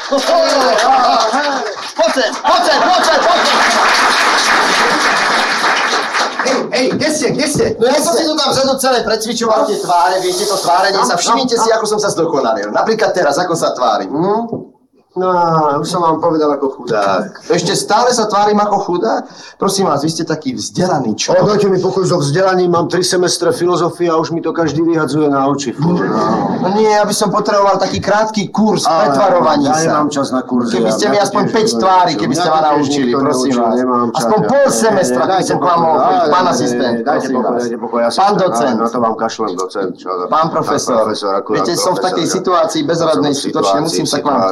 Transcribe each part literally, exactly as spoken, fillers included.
Poď sem, poď sem, poď sem, poď sem. Hej, hej, kde ste, kde ste? No ja som si tu tam vzadu celé precvičoval tie tváre, viete to tvárenie sa, všimnite si, ako som sa zdokonalil. Napríklad teraz, ako sa tvárim. Hm? No, už som vám povedal ako chudák. Ešte stále sa tvárim ako chudák? Prosím vás, vy ste taký vzdelaný človek. O, dajte mi pokoj so vzdelaním, mám tri semestre filozofie a už mi to každý vyhadzuje na oči. No. No nie, ja by som potreboval taký krátky kurz pretvarovaní sa. Ja nemám čas na kurzy. Keby ste mi aspoň päť tvári, keby ste ma naučili, prosím vás. Aspoň pol semestra, keby som k vám mohol chodiť. Pán asistent, prosím vás. Pán docent. Na to vám kašlem, docent. Pán profesor. Viete, som v takej situácii bezradnej, skutočne musím sa k vám...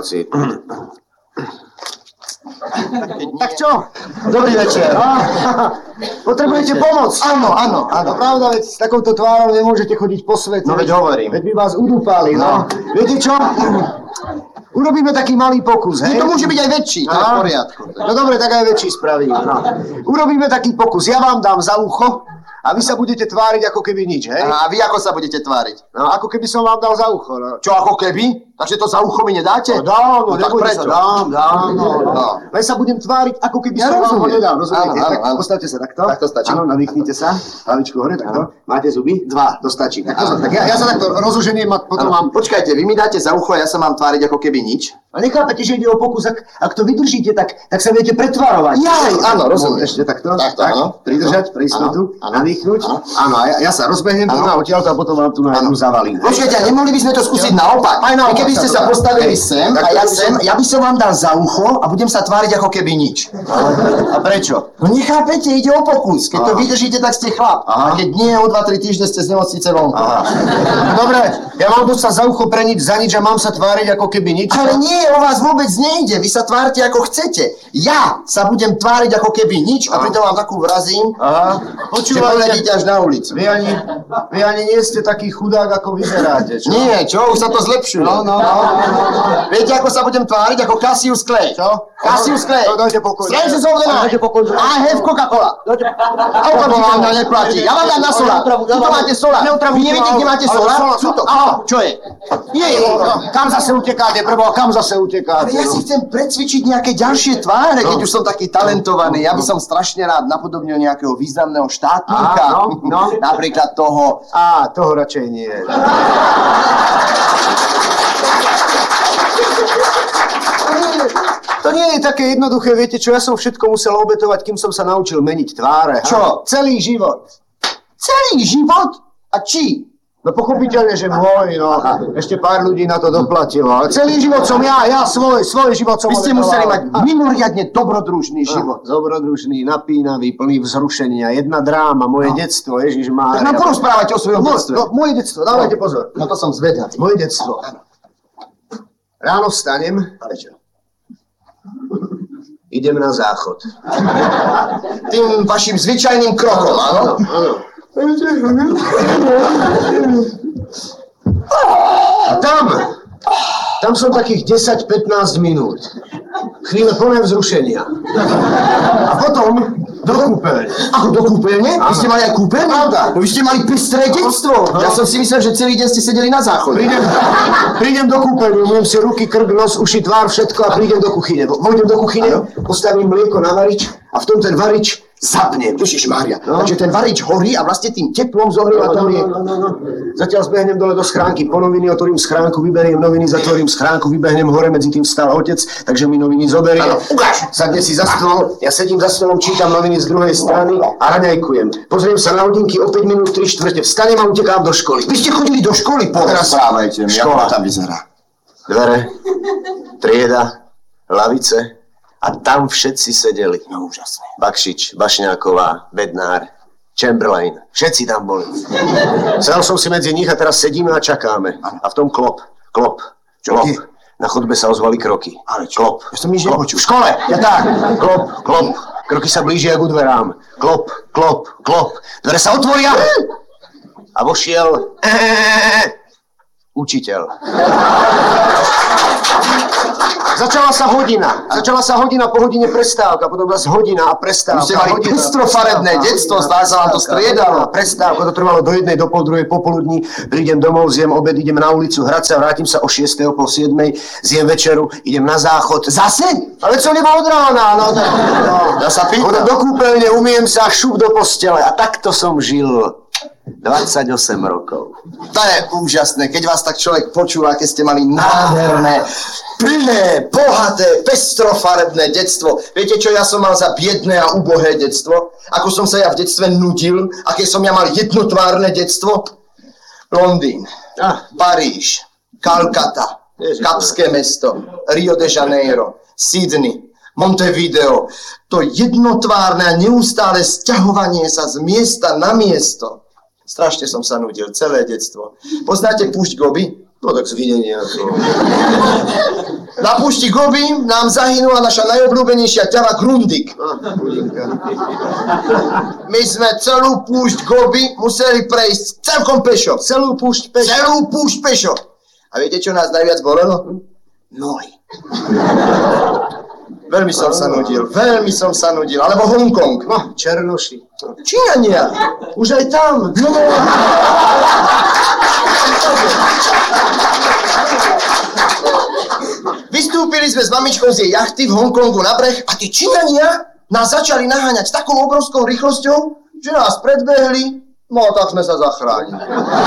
Tak čo? Dobrý večer. Potrebujete pomoc? Áno, áno, áno. Pravda, veď s takouto tvárou nemôžete chodiť po svete. No veď hovorím. Veď by vás udúpali, no. Viete čo? Urobíme taký malý pokus, hej? To môže byť aj väčší, to je v poriadku. No dobre, tak aj väčší spravíme, no. Urobíme taký pokus, ja vám dám za ucho a vy sa budete tváriť ako keby nič, hej? A vy ako sa budete tváriť? No, ako keby som vám dal za ucho, no. Čo, ako keby? Takže to za ucho mi nedáte? No dám, no, no tak prečo? Sa, dám, dám, no, no. Len sa budem tváriť, ako keby ja som vám ho nedal, Áno, rozumiete? áno, áno. Postavte sa takto. Tak to stačí. Áno, nadýchnite sa, hlavičku hore, takto. Máte zuby? Dva, to stačí. Tak, to, tak ja, ja sa takto rozoženiem a potom vám... Počkajte, vy mi dáte za ucho a ja sa mám tváriť ako keby nič? A nechápete, že ide o pokus, ak, ak to vydržíte, tak, tak sa viete pretvarovať. Jaj, áno, rozumiem. Ešte takto. Takto, áno. Pridržať, pre istotu, nadýchnuť. Áno, a ja, ja sa rozbehnem tu na odtiaľto a potom vám tu na jednu zavalím. Počkajte, nemohli by sme to skúsiť naopak? Aj naopak. Keby ste sa postavili sem a ja sem, ja by som vám dal za ucho a budem sa tváriť ako keby nič. A prečo? No nechápete, ide o pokus. Keď to vydržíte, tak ste chlap. A keď nie, o dva tri týždne ste z nemocnice vonku. Dobre, ja mám sa za ucho pre nič, za nič a mám sa tváriť ako keby nič. Ale nie, o vás vôbec nejde. Vy sa tvárte ako chcete. Ja sa budem tváriť ako keby nič a pritom vám takú vrazím, že poledíte až na ulicu. Vy ani, vy ani nie ste taký chudák, ako vyzeráte, čo? Nie, čo? Už sa to zlepšuje. No, no, no. Viete, ako sa budem tváriť? Ako Cassius Clay. Čo? Cassius Clay. No, dajte pokoj. Strangers of the night. Dajte pokoj. I have Coca-Cola. Coca-Cola vám na neplatí. Ja vám dám na sola. Vy to máte sola. Vy neviete, kde máte sola? Aha, čo je? Nie, kam zase utekáte, prebo, kam zase utekáte? Ja si chcem precvičiť nejaké ďalšie tváre, keď už som taký talentovaný. Ja by som strašne rád napodobnil nejakého významného štátnika. Napríklad toho... Á, toho radšej nie. To nie je také jednoduché, viete čo, ja som všetko musel obetovať, kým som sa naučil meniť tváre. Čo? Celý život. Celý život? A či? No pochopiteľne, že môj, no. Ešte pár ľudí na to doplatilo, ale celý život som ja, ja svoj, svoj život som Vy ste museli mať mimoriadne dobrodružný život. Dobrodružný, napínavý, plný vzrušenia, jedna dráma, moje no. detstvo, Ježišmária. Tak nám porozprávajte o svojom detstve. No, moje detstvo, dávajte no. pozor. No to som zvedavý. Moje detstvo. Ráno vstanem. Ale čo? Idem na záchod. Tým vašim zvyčajným krokom, áno? Áno. A tam, tam som takých desať pätnásť minút. Chvíle plné vzrušenia. A potom do kúpeľne. Ako do kúpeľne? Vy ste mali aj kúpeľne? Pravda. No vy ste mali pestré detstvo. Ja som si myslel, že celý deň ste sedeli na záchode. Prídem, prídem do kúpeľne, umiem si ruky, krk, nos, uši, tvár, všetko a prídem do kuchyne. Vojdem do kuchyne, postavím mlieko na varič a v tom ten varič zapnem. Ježišmária. No. Takže ten varič horí a vlastne tým teplom zohrieva to mlieko. No, no, no, no. Zatiaľ zbehnem dole do schránky, po noviny otvorím schránku, vyberiem noviny, zatvorím schránku, vybehnem hore, medzi tým vstal otec, takže mi noviny zoberie. Áno, ukáž. Sadne si za stôl, ja sedím za stolom, čítam noviny z druhej strany a raňajkujem. Pozriem sa na hodinky, o päť minút, tri štvrte, vstanem a utekám do školy. Vy ste chodili do školy, porozprávajte mi, škola tam vyzerá. Dvere, trieda, lavice. A tam všetci sedeli. No úžasné. Bakšič, Bašňáková, Bednár, Chamberlain. Všetci tam boli. Sedel som si medzi nich a teraz sedíme a čakáme. A v tom klop, klop, klop. Na chodbe sa ozvali kroky. Ale čo? Klop. Ja som nič nepočul. V škole. Ja tak. Klop, klop. Kroky sa blížia k dverám. Klop, klop, klop. Dvere sa otvoria. A vošiel učiteľ. Začala sa hodina. Začala sa hodina, po hodine prestávka, potom zase hodina a prestávka. Už ste mali pestrofarebné detstvo, zdá sa vám to striedalo. Prestávka, to trvalo do jednej, do pol druhej popoludní. Prídem domov, zjem obed, idem na ulicu hrať sa, vrátim sa o šiestej, o pol siedmej, zjem večeru, idem na záchod. Zase? Ale co nebolo od rána, no tak... No. Ja sa pýtam. Chodem do kúpeľne, umiem sa, šup do postele a takto som žil. dvadsaťosem rokov. To je úžasné, keď vás tak človek počúva, keď ste mali nádherné, plné, bohaté, pestrofarebné detstvo. Viete, čo ja som mal za biedné a ubohé detstvo? Ako som sa ja v detstve nudil? Aké som ja mal jednotvárne detstvo? Londýn, Ah. Paríž, Kalkata, Kapské mesto, Rio de Janeiro, Sydney, Montevideo. To jednotvárne a neustále sťahovanie sa z miesta na miesto. Strašne som sa nudil, celé detstvo. Poznáte púšť Gobi? No tak zvinenie ako... Na púšti Gobi nám zahynula naša najobľúbenejšia ťava Grundig. Ah, chudinka. My sme celú púšť Gobi museli prejsť celkom pešo. Celú púšť pešo. Celú púšť pešo. A viete, čo nás najviac bolelo? Nohy. Veľmi som sa nudil, veľmi som sa nudil. Alebo Hongkong. No, Černoši. Číňania. Už aj tam. No. Vystúpili sme s mamičkou z jej jachty v Hongkongu na breh a tí Číňania nás začali naháňať s takou obrovskou rýchlosťou, že nás predbehli, no tak sme sa zachránili.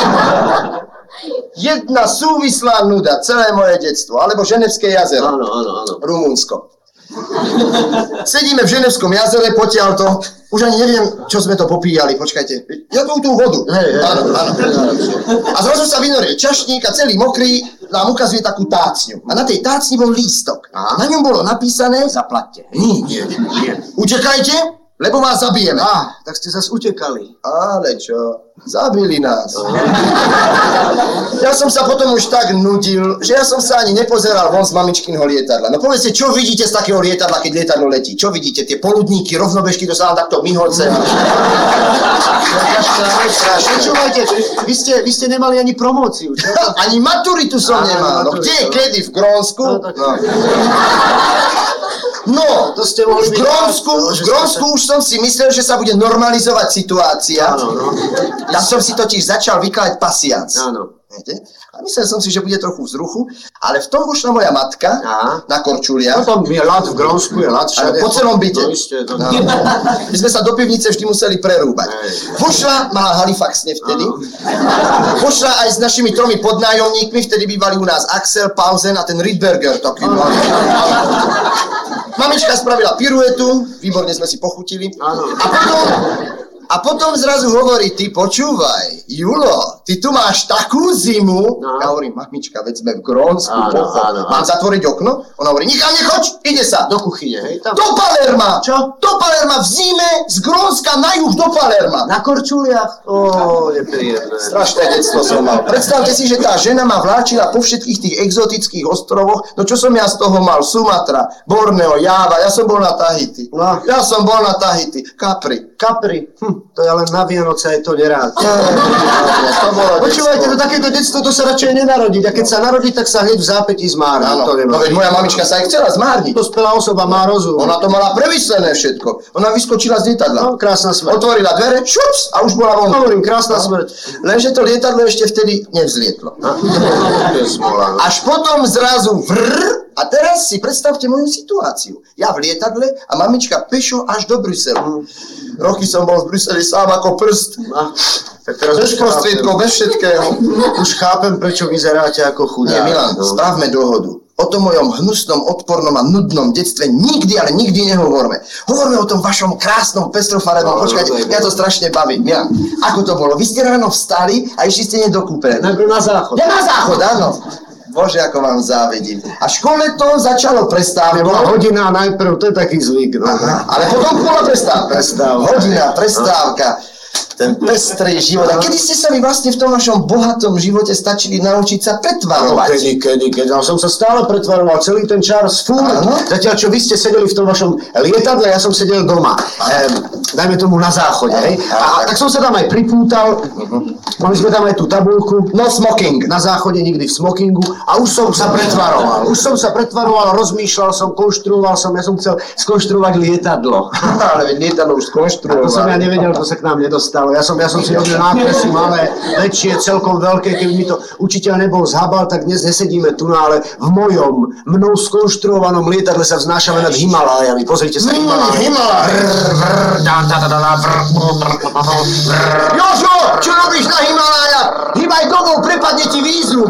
Jedna súvislá nuda, celé moje detstvo, alebo Ženevské jazero. Áno, áno, áno. Rumunsko. Sedíme v Ženevskom jazere, potiaľ to, už ani neviem, čo sme to popíjali, počkajte. Ja tu tú vodu. Hej, hej, áno, áno. A zrazu sa vynorie čašník a celý mokrý nám ukazuje takú tácňu. A na tej tácni bol lístok. Aha. Na ňom bolo napísané, zaplaťte. Nie, nie, nie. Utekajte, lebo vás zabijeme. Á, tak ste zase utekali. Ale čo? Zabili nás. Ja som sa potom už tak nudil, že ja som sa ani nepozeral von z mamičkinho lietadla. No povedzte, čo vidíte z takého lietadla, keď lietadlo letí? Čo vidíte? Tie poludníky, rovnobežky, to sa vám takto myholce. Počúvajte, vy ste, vy ste nemali ani promóciu, čo? Ani maturitu som nemal. No kde, kedy? V Grónsku? No, tak... No. No, to ste mohli v Grónsku, v Grónsku už som si myslel, že sa bude normalizovať situácia. Áno, no. Tam som si totiž začal vykladať pasiac. Áno. Viete? A myslel som si, že bude trochu vzruchu, ale v tom vošla moja matka. Aha. Na korčuliach. Potom je ľad v Grónsku, je ľad všade. Po celom byte. No, iste, to... no. My sme sa do pivnice vždy museli prerúbať. Vošla, má Halifax vtedy. Vošla aj s našimi tromi podnájomníkmi, vtedy bývali u nás Axel, Pausen a ten Rydberger. Taký mladý. Mamička spravila piruetu, výborne sme si pochutili. Áno. A potom, a potom zrazu hovorí, ty počúvaj, Julo, ty tu máš takú zimu. Aha. Ja hovorím, mamička, veď sme v Grónsku, áno, pochod. áno, áno. Mám zatvoriť okno? Ona hovorí, nikam nechoď, ide sa. Do kuchyne, hej? Tam. Do Palerma. Čo? Do Palerma v zime, z Grónska na juh do Palerma. Na korčuliach? Ó, nepríjemné. Strašné detstvo som mal. Predstavte si, že tá žena ma vláčila po všetkých tých exotických ostrovoch. No čo som ja z toho mal? Sumatra, Borneo, Java, ja som bol na Tahiti. No. Ja som bol na Tahiti. Capri. Capri. Hm, to je len na Vianoce, aj to nerád. To bolo Počúvajte, to takéto detstvo, to sa radšej nenarodiť. A keď sa narodí, tak sa hneď v zápätí zmárni. Áno, To no veď moja mamička sa aj chcela zmárniť. Dospelá osoba má rozum. Ona to mala premyslené všetko. Ona vyskočila z lietadla. No, krásna smrť. Otvorila dvere, šups, a už bola vonku. Hovorím, krásna No. smrť. Lenže to lietadlo ešte vtedy nevzlietlo. To je smola. No. Až potom zrazu vrr, a teraz si predstavte moju situáciu. Ja v lietadle a mamička pešo až do Bruselu. Roky som bol v Bruseli sám ako prst. No, tak teraz Bez prostriedkov, bez všetkého. Už chápem, prečo vyzeráte ako chudák. Nie, Milan, no. spravme dohodu. O tom mojom hnusnom, odpornom a nudnom detstve nikdy, ale nikdy nehovorme. Hovorme o tom vašom krásnom, pestrofarebnom. No, Počkajte, no, no, mňa to strašne baví. Milan, ako to bolo? Vy ste ráno vstali a išli ste nedokúpené. Na, na záchod. Ja na záchod, áno. Bože, ako vám závidím. A v škole to začalo prestávkou. Bola hodina najprv, to je taký zvyk. No. Aha, ale potom bola prestávka. Prestávka. Hodina, prestávka. ten pestrý život. A kedy ste sa vy vlastne v tom vašom bohatom živote stačili naučiť sa pretvarovať? No, kedy, kedy, kedy. Ja som sa stále pretvaroval celý ten čas furt. Zatiaľ, čo vy ste sedeli v tom vašom lietadle, ja som sedel doma. Ehm, dajme tomu na záchode, hej. A, a tak som sa tam aj pripútal. Mali sme tam aj tú tabuľku. No smoking. Na záchode nikdy v smokingu. A už som sa pretvaroval. Už som sa pretvaroval, rozmýšľal som, konštruoval som. Ja som chcel skonštruovať lietadlo. Ale veď lietadlo už skonštruoval. To som ja nevedel, to sa k nám nedostalo. Ja som, ja som si robil nákresy malé, väčšie, celkom veľké. Keby mi to učiteľ nebol zhabal, tak dnes nesedíme tu, ale v mojom, mnou skonštruovanom lietadle sa vznášame nad Himalájami. Pozrite sa, Himaláje. Jožo, čo robíš na Himalája? Hýbaj domov, prepadne ti vízum.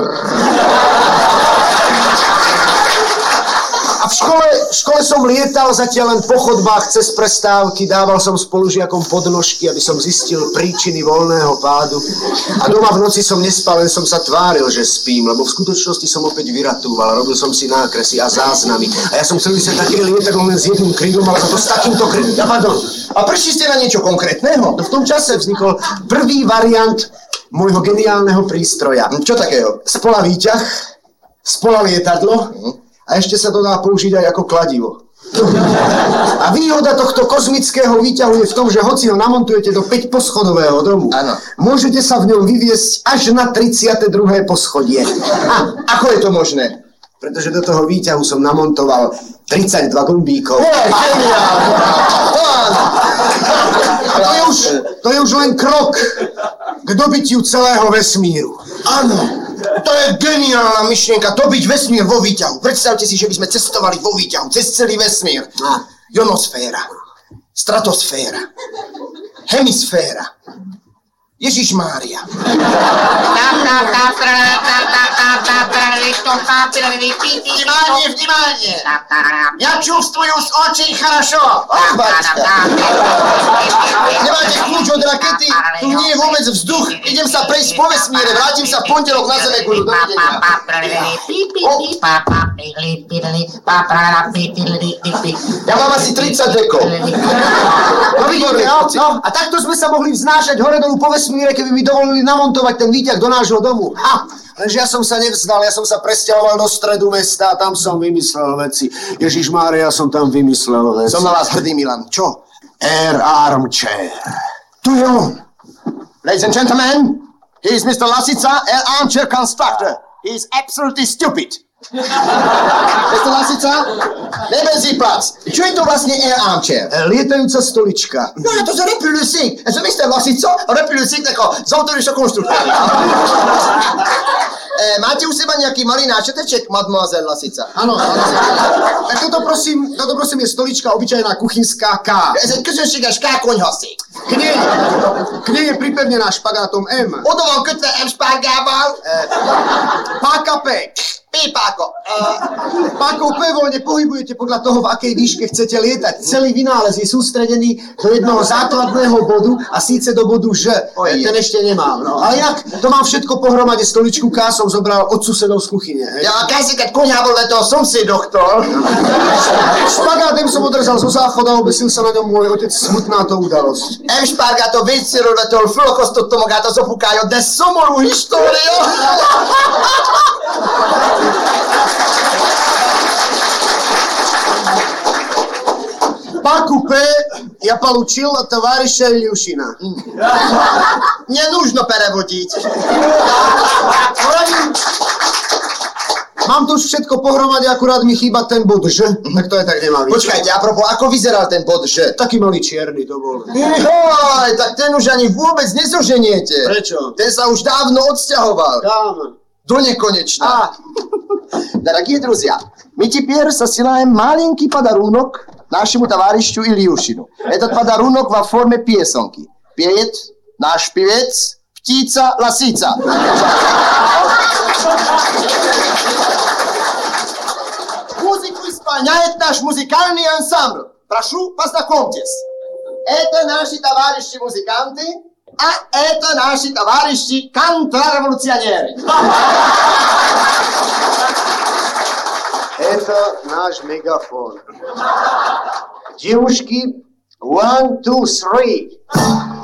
A v škole, v škole som lietal zatiaľ len po chodbách cez prestávky, dával som spolužiakom podnožky, aby som zistil príčiny voľného pádu. A doma v noci som nespal, len som sa tváril, že spím, lebo v skutočnosti som opäť vyratúval, robil som si nákresy a záznamy. A ja som chcel vysať taký lietadlo len s jedným krídlom, ale za to s takýmto krídlom. Ja, pardon. A prišli ste na niečo konkrétneho? No v tom čase vznikol prvý variant môjho geniálneho prístroja. Čo takého? Spola výťah, spola lietadlo, a ešte sa to dá použiť aj ako kladivo. A výhoda tohto kozmického výťahu je v tom, že hoci ho namontujete do päťposchodového domu, ano. Môžete sa v ňom vyviesť až na tridsiate druhé poschodie. A ako je to možné? Pretože do toho výťahu som namontoval tridsaťdva gombíkov. Hej, geniálne! To áno! A to je už, to je už len krok k dobytiu celého vesmíru. Áno! To je geniálna myšlienka, dobiť vesmír vo výťahu. Predstavte si, že by sme cestovali vo výťahu cez celý vesmír. Ionosféra, stratosféra, hemisféra, Ježišmária. Внимание, внимание! Я чувствую с очень хорошо. Ах, батька. Nemáte kľúč od rakety, tu nie je vôbec vzduch. Idem sa prejsť po vesmíre, vrátim sa v pondelok na Zeme. Dovidenia. Ja mám asi tridsať vekov. No vidíte, no, no, a takto sme sa mohli vznášať hore dolu po vesmíre, keby mi dovolili namontovať ten výťah do nášho domu. Ha! Lenže ja som sa nevzdal, ja som sa presťahoval do stredu mesta a tam som vymyslel veci. Ježišmária, ja som tam vymyslel veci. Som na vás hrdý, Milan. Čo? Air armchair. Tu je on. Ladies and gentlemen, he is mister Lasica, air armchair constructor. He is absolutely stupid. mister Lasica, nebenzí plac. Čo je to vlastne air armchair? Lietajúca stolička. No, ja to je repulsík. Ja som mister Lasica, repulsík tako z autorišo konštruktory. E, máte u seba nejaký malý náčeteček, mademoiselle Lasica? Áno, áno. Tak toto prosím, toto prosím je stolička, obyčajná kuchynská K. Ez egy közönséges K-konyhaszék. K nej, k nej je pripevnená špagátom M. Oda van kötve M-špárgával. E, Páka P. Pépáko. Uh, Pákou P voľne pohybujete podľa toho, v akej výške chcete lietať. Celý vynález je sústredený do jednoho základného bodu a síce do bodu Ž. Oj, ten ešte nemám. No. Ale jak? To mám všetko pohromade, stoličku K som zobral od susedov z kuchyne. Hej. Ja, kaj si keď koňa bol toho som si doktor. Špagátem som odrezal zo záchoda, obesil sa na ňom môj otec, smutná to udalosť. M-špárgátot vécéről fölakasztottam magát az apukája, de szomorú história. Páku P ja получил от товарища Ильюшина. Не нужно переводить. Mám tu už všetko pohromade, akurát mi chýba ten bod Ž, tak to je tak nemá byť. Počkajte, apropos, ako vyzeral ten bod Ž? Taký malý čierny to bol. Joj, tak ten už ani vôbec nezoženiete. Prečo? Ten sa už dávno odsťahoval. Kam? Do nekonečna. А. Дорогие друзья, мы теперь посылаем маленький подарунок нашему товарищу Ильюшину. Этот подарунок во форме песенки. Пеет наш певец Птица Ласица. Музыку исполняет наш музыкальный ансамбль. Прошу, познакомьтесь. Это наши товарищи-музыканты, а это наши товарищи контрреволюционеры. Это наш мегафон. Девушки, one, two, three.